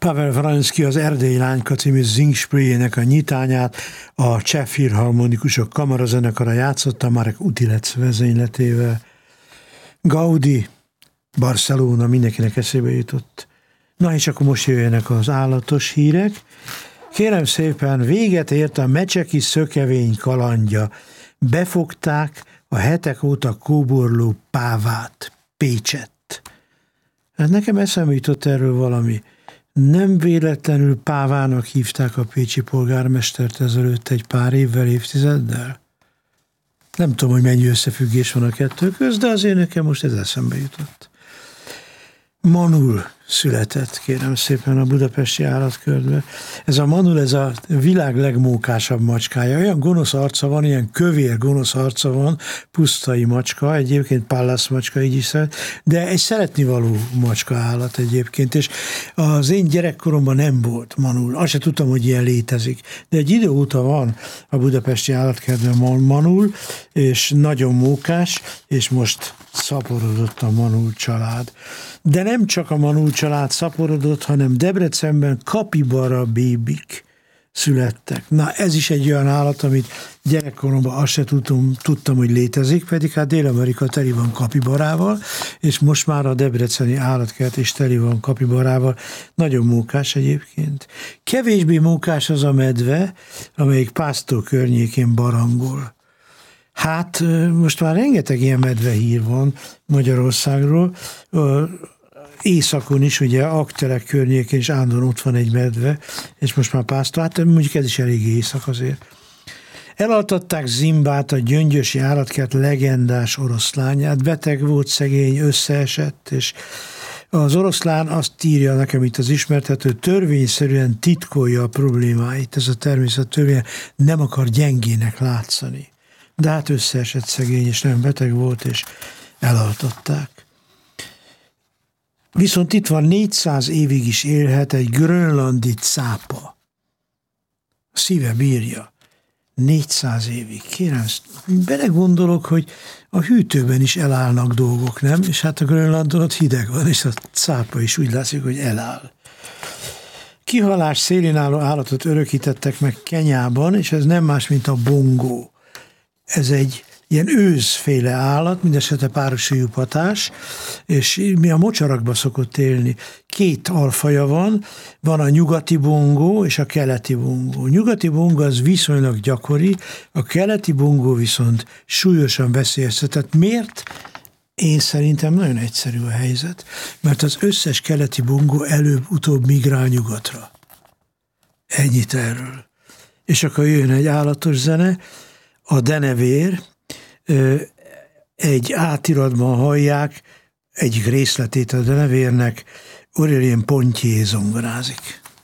Pavel Wronski az Erdélyi Lányka című Singspielnek a nyitányát a Cseh Filharmonikusok Kamarazenekara játszotta Marek Utilec vezényletével. Gaudi, Barcelona, mindenkinek eszébe jutott. Na és akkor most jöjjenek az állatos hírek. Kérem szépen, véget ért a mecseki szökevény kalandja. Befogták a hetek óta kóborló pávát, Pécset. Hát nekem eszembe jutott erről valami. Nem véletlenül pávának hívták a pécsi polgármestert ezelőtt egy pár évvel, évtizeddel? Nem tudom, hogy mennyi összefüggés van a kettő közt, de azért nekem most ez eszembe jutott. Manul született, kérem szépen, a budapesti állatkörtben. Ez a Manul, ez a világ legmókásabb macskája. Olyan gonosz arca van, ilyen kövér gonosz arca van, pusztai macska, egyébként Pallas macska, így is szeret, de egy szeretnivaló macska állat egyébként, és az én gyerekkoromban nem volt Manul. Azt se tudtam, hogy ilyen létezik. De egy idő óta van a budapesti állatkertben Manul, és nagyon mókás, és most szaporodott a Manul család. De nem csak a Manul család szaporodott, hanem Debrecenben kapibara bébik születtek. Na, ez is egy olyan állat, amit gyerekkoromban azt se tudtam, hogy létezik, pedig hát Dél-Amerika teli van kapibarával, és most már a debreceni állatkert is teli van kapibarával. Nagyon mókás egyébként. Kevésbé mókás az a medve, amelyik Pásztó környékén barangol. Hát most már rengeteg ilyen medvehír van Magyarországról. Északon is, ugye Akterek környékén is állandóan ott van egy medve, és most már Pásztó, hát mondjuk ez is elég észak azért. Elaltatták Zimbát, a gyöngyösi állatkert legendás oroszlányát, beteg volt, szegény, összeesett, és az oroszlán azt írja nekem itt az ismertető, törvényszerűen titkolja a problémáit, ez a természet törvény nem akar gyengének látszani. De hát összeesett szegény, és nem beteg volt, és elaltatták. Viszont itt van 400 évig is élhet egy grönlandi cápa. A szíve bírja. 400 évig. Kérem, belegondolok, hogy a hűtőben is elállnak dolgok, nem? És hát a Grönlandon ott hideg van, és a cápa is úgy látszik, hogy eláll. Kihalás szélén álló állatot örökítettek meg Kenyában, és ez nem más, mint a bongó. Ez egy ilyen őzféle állat, mindesetre párosuljú patás, és mi a mocsarakba szokott élni. 2 alfaja van a nyugati bongó és a keleti bongó. A nyugati bongó az viszonylag gyakori, a keleti bongó viszont súlyosan veszélyeztetett. Miért? Én szerintem nagyon egyszerű a helyzet, mert az összes keleti bongó előbb-utóbb migrál nyugatra. Ennyit erről. És akkor jön egy állatos zene, a denevér, egy átiratban hallják egyik részletét a denevérnek, Aurélien Pontier zongorázik.